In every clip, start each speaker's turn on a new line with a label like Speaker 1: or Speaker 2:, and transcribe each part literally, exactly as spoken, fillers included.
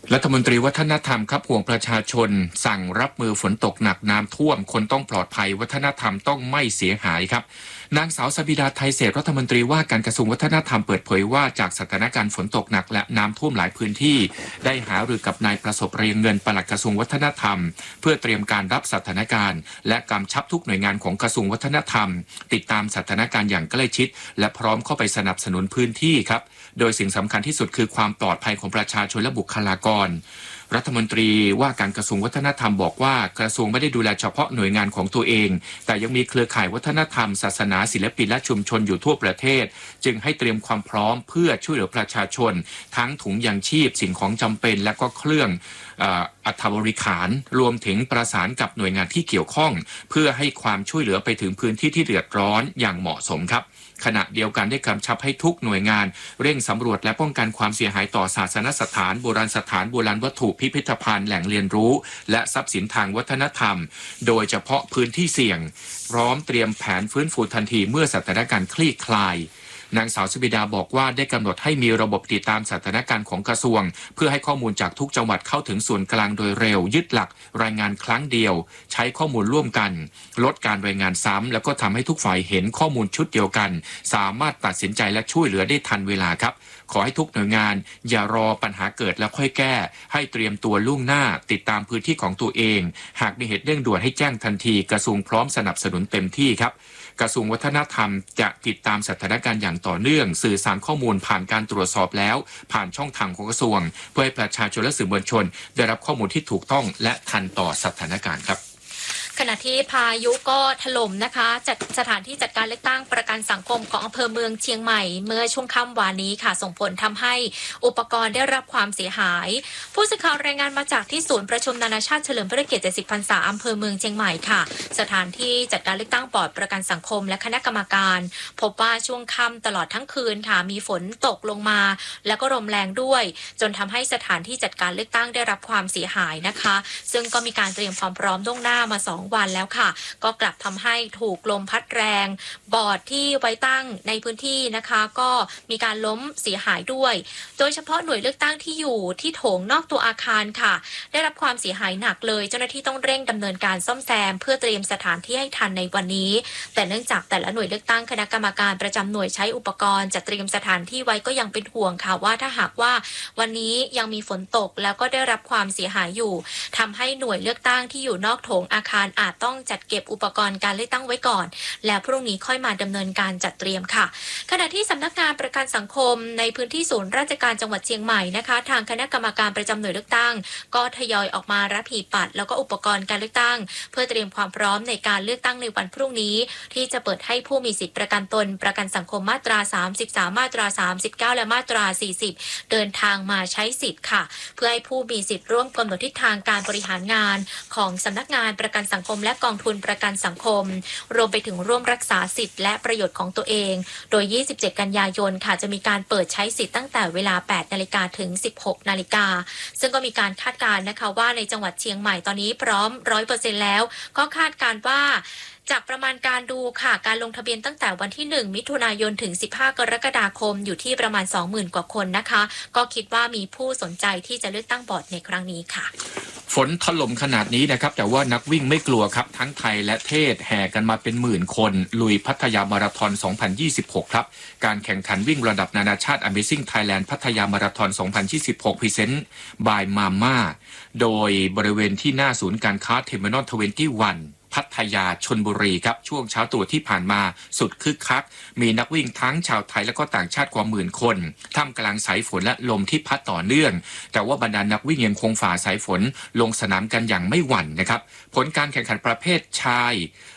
Speaker 1: รัฐมนตรีวัฒนธรรมครับห่วงประชาชนสั่งรับมือฝนตกหนักน้ำท่วมคนต้องปลอดภัยวัฒนธรรมต้องไม่เสียหายครับนางสาวสบิดาไทยเศรษฐ์รัฐมนตรีว่าการกระทรวงวัฒนธรรมเปิดเผยว่าจากสถานการณ์ฝนตกหนักและน้ำท่วมหลายพื้นที่ได้หารือกับนายประสบเรียงเงินปลัดกระทรวงวัฒนธรรมเพื่อเตรียมการรับสถานการณ์และกำชับทุกหน่วยงานของกระทรวงวัฒนธรรมติดตามสถานการณ์อย่างใกล้ชิดและพร้อมเข้าไปสนับสนุนพื้นที่ครับโดยสิ่งสำคัญที่สุดคือความปลอดภัยของประชาชนและบุคลากรรัฐมนตรีว่าการกระทรวงวัฒนธรรมบอกว่ากระทรวงไม่ได้ดูแลเฉพาะหน่วยงานของตัวเองแต่ยังมีเครือข่ายวัฒนธรรมศาสนาศิลปินและชุมชนอยู่ทั่วประเทศจึงให้เตรียมความพร้อมเพื่อช่วยเหลือประชาชนทั้งถุงยางชีพสิ่งของจำเป็นและก็เครื่องอัฐบริขารรวมถึงประสานกับหน่วยงานที่เกี่ยวข้องเพื่อให้ความช่วยเหลือไปถึงพื้นที่ที่เดือดร้อนอย่างเหมาะสมครับขณะเดียวกันได้กำชับให้ทุกหน่วยงานเร่งสำรวจและป้องกันความเสียหายต่อศาสนสถานโบราณสถานโบราณวัตถุพิพิธภัณฑ์แหล่งเรียนรู้และทรัพย์สินทางวัฒนธรรมโดยเฉพาะพื้นที่เสี่ยงพร้อมเตรียมแผนฟื้นฟูทันทีเมื่อสถานการณ์คลี่คลายนางสาวสบิดาบอกว่าได้กำหนดให้มีระบบติดตามสถานการณ์ของกระทรวงเพื่อให้ข้อมูลจากทุกจังหวัดเข้าถึงส่วนกลางโดยเร็วยึดหลักรายงานครั้งเดียวใช้ข้อมูลร่วมกันลดการรายงานซ้ำแล้วก็ทำให้ทุกฝ่ายเห็นข้อมูลชุดเดียวกันสามารถตัดสินใจและช่วยเหลือได้ทันเวลาครับขอให้ทุกหน่วยงานอย่ารอปัญหาเกิดแล้วค่อยแก้ให้เตรียมตัวล่วงหน้าติดตามพื้นที่ของตัวเองหากมีเหตุเร่งด่วนให้แจ้งทันทีกระทรวงพร้อมสนับสนุนเต็มที่ครับกระทรวงวัฒนธรรมจะติดตามสถานการณ์อย่างต่อเนื่องสื่อสารข้อมูลผ่านการตรวจสอบแล้วผ่านช่องทางของกระทรวงเพื่อให้ประชาชนและสื่อมวลชนได้รับข้อมูลที่ถูกต้องและทันต่อสถานการณ์ครับ
Speaker 2: ขณะที่พายุก็ถล่มนะคะจัดสถานที่จัดการเลือกตั้งประกันสังคมของอำเภอเมืองเชียงใหม่เมื่อช่วงค่ำวานนี้ค่ะส่งผลทำให้อุปกรณ์ได้รับความเสียหายผู้สื่อข่าวรายงานมาจากที่ศูนย์ประชุมนานาชาติเฉลิมพระเกียรติเจ็ดสิบพรรษาอำเภอเมืองเชียงใหม่ค่ะสถานที่จัดการเลือกตั้งบอร์ดประกันสังคมและคณะกรรมการพบว่าช่วงค่ำตลอดทั้งคืนค่ะมีฝนตกลงมาแล้วก็ลมแรงด้วยจนทำให้สถานที่จัดการเลือกตั้งได้รับความเสียหายนะคะซึ่งก็มีการเตรียมความพร้อมล่วงหน้ามาสองวันแล้วค่ะก็กลับทำให้ถูกลมพัดแรงบอร์ดที่ไว้ตั้งในพื้นที่นะคะก็มีการล้มเสียหายด้วยโดยเฉพาะหน่วยเลือกตั้งที่อยู่ที่โถงนอกตัวอาคารค่ะได้รับความเสียหายหนักเลยเจ้าหน้าที่ต้องเร่งดำเนินการซ่อมแซมเพื่อเตรียมสถานที่ให้ทันในวันนี้แต่เนื่องจากแต่ละหน่วยเลือกตั้งคณะกรรมการประจำหน่วยใช้อุปกรณ์จัดเตรียมสถานที่ไว้ก็ยังเป็นห่วงค่ะว่าถ้าหากว่าวันนี้ยังมีฝนตกแล้วก็ได้รับความเสียหายอยู่ทำให้หน่วยเลือกตั้งที่อยู่นอกโถงอาคารอาจต้องจัดเก็บอุปกรณ์การเลือกตั้งไว้ก่อนแล้วพรุ่งนี้ค่อยมาดำเนินการจัดเตรียมค่ะขณะที่สำนักงานประกันสังคมในพื้นที่ศูนย์ราชการจังหวัดเชียงใหม่นะคะทางคณะกรรมการประจำหน่วยเลือกตั้งก็ทยอยออกมารับหีบบัตรแล้วก็อุปกรณ์การเลือกตั้งเพื่อเตรียมความพร้อมในการเลือกตั้งในวันพรุ่งนี้ที่จะเปิดให้ผู้มีสิทธิประกันตนประกันสังคมมาตราสามสิบสามมาตราสามสิบเก้าและมาตราสี่สิบเดินทางมาใช้สิทธิ์ค่ะเพื่อให้ผู้มีสิทธิ์ร่วมกำหนดทิศทางการบริหารงานของสำนักงานประกันสังคมและกองทุนประกันสังคมรวมไปถึงร่วมรักษาสิทธิ์และประโยชน์ของตัวเองโดยยี่สิบเจ็ดกันยายนค่ะจะมีการเปิดใช้สิทธิ์ตั้งแต่เวลาแปดนาฬิกาถึงสิบหกนาฬิกาซึ่งก็มีการคาดการณ์นะคะว่าในจังหวัดเชียงใหม่ตอนนี้พร้อม ร้อยเปอร์เซ็นต์ แล้วก็คาดการณ์ว่าจากประมาณการดูค่ะการลงทะเบียนตั้งแต่วันที่หนึ่งมิถุนายนถึงสิบห้ากรกฎาคมอยู่ที่ประมาณ สองหมื่น กว่าคนนะคะก็คิดว่ามีผู้สนใจที่จะเลือกตั้งบอร์ดในครั้งนี้ค่ะ
Speaker 1: ฝนถล่มขนาดนี้นะครับแต่ว่านักวิ่งไม่กลัวครับทั้งไทยและเทศแห่กันมาเป็นหมื่นคนลุยพัทยามาราธอนสองพันยี่สิบหกครับการแข่งขันวิ่งระดับนานาชาติ Amazing Thailand พัทยามาราธอนสองพันยี่สิบหก Present by Mama โดยบริเวณที่หน้าศูนย์การค้า Terminal ยี่สิบเอ็ดพัทยาชลบุรีครับช่วงเช้าตรู่ที่ผ่านมาสุดคึกคักมีนักวิ่งทั้งชาวไทยและก็ต่างชาติกว่าหมื่นคนท่ามกลางสายฝนและลมที่พัดต่อเนื่องแต่ว่าบรรดานักวิ่งยังคงฝ่าสายฝนลงสนามกันอย่างไม่หวั่นนะครับผลการแข่งขันประเภทชาย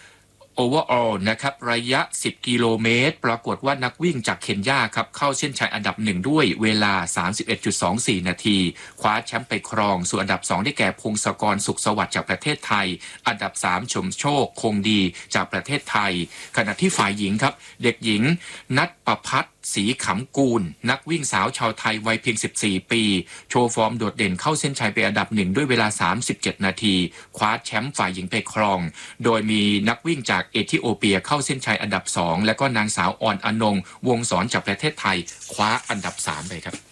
Speaker 1: overall นะครับระยะสิบกิโลเมตรปรากฏว่านักวิ่งจากเคนยาครับเข้าเส้นชัยอันดับหนึ่งด้วยเวลา สามสิบเอ็ดจุดสองสี่ นาทีคว้าแชมป์ไปครองส่วนอันดับสองได้แก่พงศกรสุขสวัสดิ์จากประเทศไทยอันดับสามชมโชคคงดีจากประเทศไทยขณะที่ฝ่ายหญิงครับเด็กหญิงนัทประภัสศรีขำกูลนักวิ่งสาวชาวไทยวัยเพียงสิบสี่ปีโชว์ฟอร์มโดดเด่นเข้าเส้นชัยเป็นอันดับหนึ่งด้วยเวลาสามสิบเจ็ดนาทีคว้าแชมป์ฝ่ายหญิงไปครองโดยมีนักวิ่งจากเอธิโอเปียเข้าเส้นชัยอันดับสองและก็นางสาวอ่อนอนงวงศรจากประเทศไทยคว้าอันดับสามไปครับ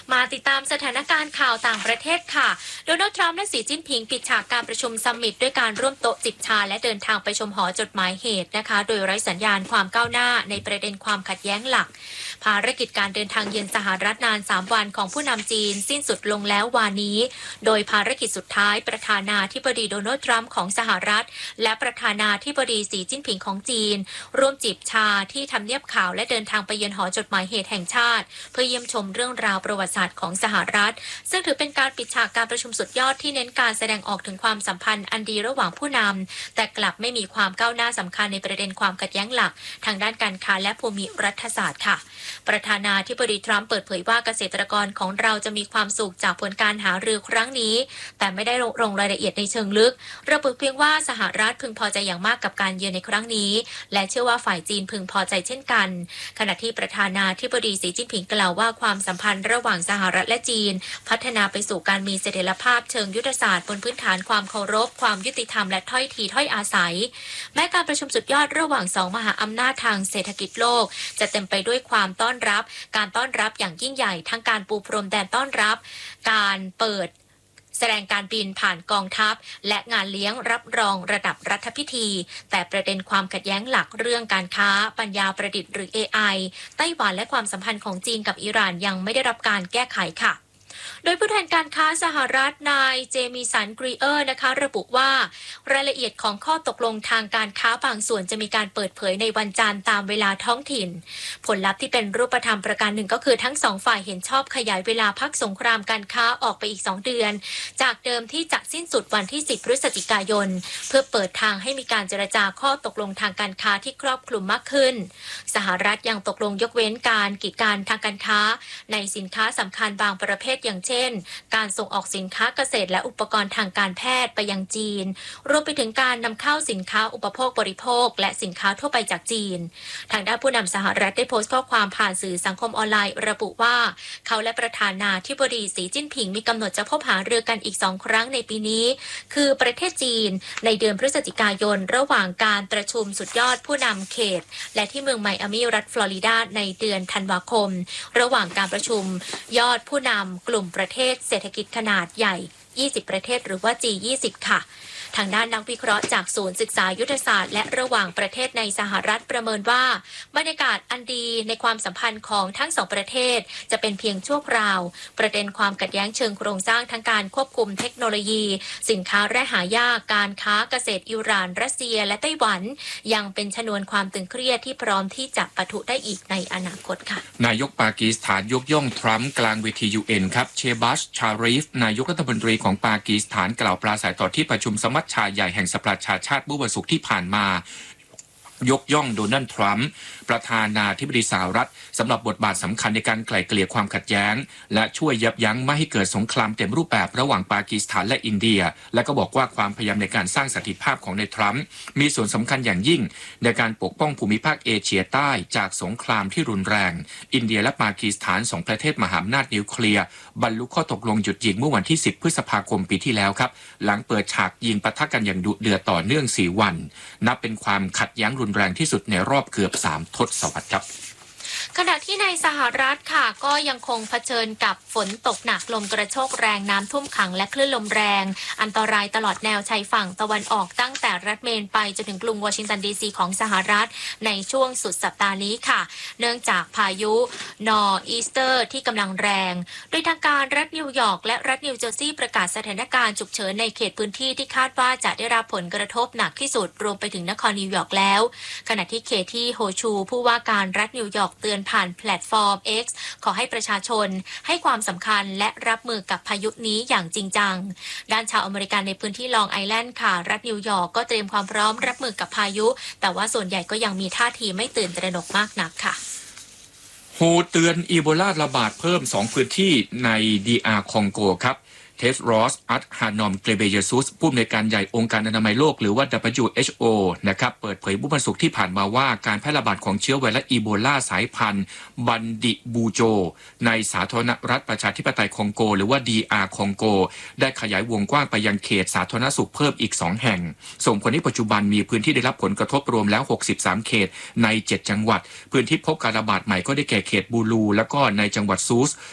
Speaker 2: มาติดตามสถานการณ์ข่าวต่างประเทศค่ะโดนัลด์ทรัมป์และสีจิ้นผิงปิดฉากการประชุมซัมมิตด้วยการร่วมโต๊ะจิบชาและเดินทางไปชมหอจดหมายเหตุนะคะโดยไร้สัญญาณความก้าวหน้าในประเด็นความขัดแย้งหลักภารกิจการเดินทางเยือนสหรัฐนานสามวันของผู้นำจีนสิ้นสุดลงแล้ววานนี้โดยภารกิจสุดท้ายประธานาธิบดีโดนัลด์ทรัมป์ของสหรัฐและประธานาธิบดีสีจิ้นผิงของจีนร่วมจิบชาที่ทำเนียบขาวและเดินทางไปเยือนหอจดหมายเหตุแห่งชาติเพื่อเยี่ยมชมเรื่องราวประวัติศาสตร์ของสหรัฐซึ่งถือเป็นการปิดฉากการประชุมสุดยอดที่เน้นการแสดงออกถึงความสัมพันธ์อันดีระหว่างผู้นำแต่กลับไม่มีความก้าวหน้าสำคัญในประเด็นความขัดแย้งหลักทางด้านการค้าและภูมิรัฐศาสตร์ค่ะประธานาธิบดีทรัมป์เปิดเผยว่าเกษตรกรของเราจะมีความสุขจากผลการหารือครั้งนี้แต่ไม่ได้ลงรายละเอียดในเชิงลึกระบุเพียงว่าสหรัฐพึงพอใจอย่างมากกับการเยือนในครั้งนี้และเชื่อว่าฝ่ายจีนพึงพอใจเช่นกันขณะที่ประธานาธิบดีสีจิ้นผิงกล่าวว่าความสัมพันธ์ระหว่างสหรัฐและจีนพัฒนาไปสู่การมีเสถียรภาพเชิงยุทธศาสตร์บนพื้นฐานความเคารพความยุติธรรมและถ้อยทีถ้อยอาศัยแม้การประชุมสุดยอดระหว่างสองมหาอำนาจทางเศรษฐกิจโลกจะเต็มไปด้วยความต้อนรับการต้อนรับอย่างยิ่งใหญ่ทั้งการปูพรมแดนต้อนรับการเปิดแสดงการบินผ่านกองทัพและงานเลี้ยงรับรองระดับรัฐพิธีแต่ประเด็นความขัดแย้งหลักเรื่องการค้าปัญญาประดิษฐ์หรือ เอ ไอ ไต้หวันและความสัมพันธ์ของจีนกับอิหร่านยังไม่ได้รับการแก้ไขค่ะโดยผู้แทนการค้าสหรัฐนายเจมิสันกรีเออร์นะคะระบุว่ารายละเอียดของข้อตกลงทางการค้าบางส่วนจะมีการเปิดเผยในวันจันทร์ตามเวลาท้องถิ่นผลลัพธ์ที่เป็นรูปธรรมประการหนึ่งก็คือทั้งสองฝ่ายเห็นชอบขยายเวลาพักสงครามการค้าออกไปอีกสองเดือนจากเดิมที่จะสิ้นสุดวันที่สิบพฤศจิกายนเพื่อเปิดทางให้มีการเจรจาข้อตกลงทางการค้าที่ครอบคลุมมากขึ้นสหรัฐยังตกลงยกเว้นการกีดกันทางการค้าในสินค้าสำคัญบางประเภทอย่างเช่นการส่งออกสินค้าเกษตรและอุปกรณ์ทางการแพทย์ไปยังจีนรวมไปถึงการนำเข้าสินค้าอุปโภคบริโภคและสินค้าทั่วไปจากจีนทางด้านผู้นำสหรัฐได้โพสต์ข้อความผ่านสื่อสังคมออนไลน์ระบุว่าเขาและประธานาธิบดีสีจิ้นผิงมีกำหนดจะพบหารือกันอีกสองครั้งในปีนี้คือประเทศจีนในเดือนพฤศจิกายนระหว่างการประชุมสุดยอดผู้นำเขตและที่เมืองไมอามีรัฐฟลอริดาในเดือนธันวาคมระหว่างการประชุมยอดผู้นำกลุ่มประเทศเศรษฐกิจขนาดใหญ่ยี่สิบประเทศหรือว่า จี ยี่สิบ ค่ะทางด้านนักวิเคราะห์จากศูนย์ศึกษายุทธศาสตร์และระหว่างประเทศในสหรัฐประเมินว่าบรรยากาศอันดีในความสัมพันธ์ของทั้งสองประเทศจะเป็นเพียงชั่วคราวประเด็นความขัดแย้งเชิงโครงสร้างทั้งการควบคุมเทคโนโลยีสินค้าแร่หายากการค้าเกษตรอิหร่านรัสเซียและไต้หวันยังเป็นชนวนความตึงเครียดที่พร้อมที่จะปะทุได้อีกในอนาคตค่ะ
Speaker 1: นายกปากีสถานยกย่องทรัมป์กลางเวที ยู เอ็น ครับเชบัชชารีฟนายกรัฐมนตรีของปากีสถานกล่าวปราศรัยต่อที่ประชุมสมัชชาใหญ่แห่งสหประชาชาติเมื่อวันศุกร์ที่ผ่านมายกย่องโดนัลด์ทรัมป์ประธานาธิบดีสหรัฐสำหรับบทบาทสำคัญในการไกล่เกลี่ยความขัดแย้งและช่วยยับยั้งไม่ให้เกิดสงครามเต็มรูปแบบระหว่างปากีสถานและอินเดียและก็บอกว่าความพยายามในการสร้างสันติภาพของนายทรัมป์มีส่วนสำคัญอย่างยิ่งในการปกป้องภูมิภาคเอเชียใต้จากสงครามที่รุนแรงอินเดียและปากีสถานสองประเทศมหาอำนาจนิวเคลียร์บรรลุข้อตกลงหยุดยิงเมื่อวันที่สิบพฤษภาคมปีที่แล้วครับหลังเปิดฉากยิงปะทะกันอย่างดุเดือดต่อเนื่องสี่วันนับเป็นความขัดแย้งรุนแรงที่สุดในรอบเกือบสามทศวรรษครับ
Speaker 2: ขณะที่ในสหรัฐค่ะก็ยังคงเผชิญกับฝนตกหนักลมกระโชกแรงน้ำท่วมขังและคลื่นลมแรงอันตรายตลอดแนวชายฝั่งตะวันออกตั้งแต่รัฐเมนไปจนถึงกรุงวอชิงตันดีซีของสหรัฐในช่วงสุดสัปดาห์นี้ค่ะเนื่องจากพายุนอร์อีสเตอร์ที่กำลังแรงโดยทางการรัฐนิวยอร์กและรัฐนิวเจอร์ซีย์ประกาศสถานการณ์ฉุกเฉินในเขตพื้นที่ที่คาดว่าจะได้รับผลกระทบหนักที่สุดรวมไปถึงนครนิวยอร์กแล้วขณะที่เคที่โฮชูผู้ว่าการรัฐนิวยอร์กเตือนผ่านแพลตฟอร์ม X ขอให้ประชาชนให้ความสำคัญและรับมือกับพายุนี้อย่างจริงจังด้านชาวอเมริกันในพื้นที่ลองไอแลนด์ค่ะรัฐนิวยอร์กก็เตรียมความพร้อมรับมือกับพายุแต่ว่าส่วนใหญ่ก็ยังมีท่าทีไม่ตื่นตระหนกมากนักค่ะ
Speaker 1: โฮเตือนอีโบลาระบาดเพิ่มสองพื้นที่ใน ดี อาร์ คองโกครับเทสรอสอัตฮานอมเกรเบเยซุสผู้อำนวยการใหญ่องค์การอนามัยโลกหรือว่า ดับเบิลยู เอช โอ นะครับเปิดเผยเมื่อวันศุกร์ที่ผ่านมาว่าการแพร่ระบาดของเชื้อไวรัสอีโบลาสายพันธุ์บันดิบูโจในสาธารณรัฐประชาธิปไตยคองโกหรือว่า ดี อาร์ คองโกได้ขยายวงกว้างไปยังเขตสาธารณสุขเพิ่มอีกสองแห่งส่งผลให้ปัจจุบันมีพื้นที่ได้รับผลกระทบรวมแล้วหกสิบสามเขตในเจ็ดจังหวัดพื้นที่พบการระบาดใหม่ก็ได้แก่เขตบูลูแล้วก็ในจังหวัดซูส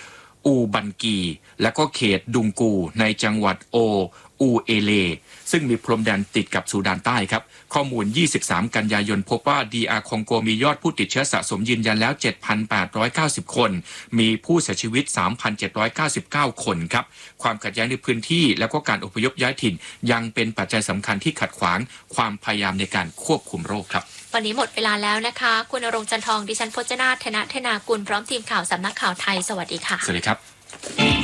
Speaker 1: อูบันกี และก็เขตดุงกูในจังหวัดโออูเอเลซึ่งมีพรมแดนติดกับซูดานใต้ครับข้อมูลยี่สิบสามกันยายนพบว่า ดี อาร์ คองโกมียอดผู้ติดเชื้อสะสมยืนยันแล้ว เจ็ดพันแปดร้อยเก้าสิบ คนมีผู้เสียชีวิต สามพันเจ็ดร้อยเก้าสิบเก้า คนครับความขัดแย้งในพื้นที่แล้วก็การอพยพย้ายถิ่นยังเป็นปัจจัยสำคัญที่ขัดขวางความพยายามในการควบคุมโรคครับ
Speaker 2: วันนี้หมดเวลาแล้วนะคะคุณณรงค์จันทองดิฉันพจนาถ ธนธนากุลพร้อมทีมข่าวสำนักข่าวไทยสวัสดีค่ะ
Speaker 1: สวัสดีครับ